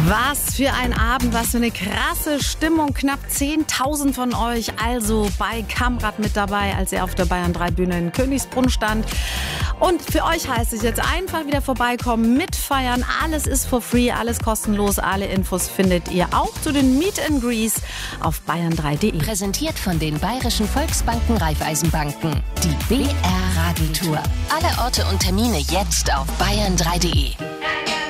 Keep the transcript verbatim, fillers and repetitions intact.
Was für ein Abend, was für eine krasse Stimmung. Knapp zehntausend von euch also bei Kamrad mit dabei, als er auf der Bayern drei Bühne in Königsbrunn stand. Und für euch heißt es jetzt einfach wieder vorbeikommen, mitfeiern. Alles ist for free, alles kostenlos. Alle Infos findet ihr auch zu den Meet and Greets auf bayern drei punkt de. Präsentiert von den Bayerischen Volksbanken Raiffeisenbanken. Die B R Radiotour. Alle Orte und Termine jetzt auf bayern drei punkt de.